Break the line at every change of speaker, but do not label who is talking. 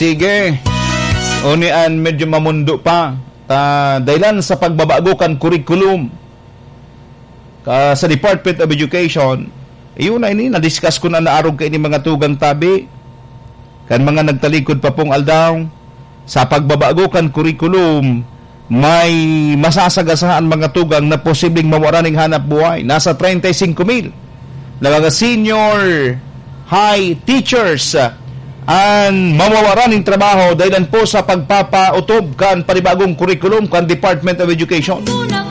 Sige. Unian medyo mamundo pa. Dahilan sa pagbabago kan curriculum sa Department of Education, iyon na ini na-discuss ko na naarog kay ini mga tugang tabi kan mga nagtalikod pa pong aldaw sa pagbabago kan curriculum. May masasagasaan mga tugang na posibleng mawaraning hanap buhay. Nasa 35,000 mga senior high teachers ang mawawaraning trabaho dahil po sa pagpapautob kan panibagong curriculum kan Department of Education.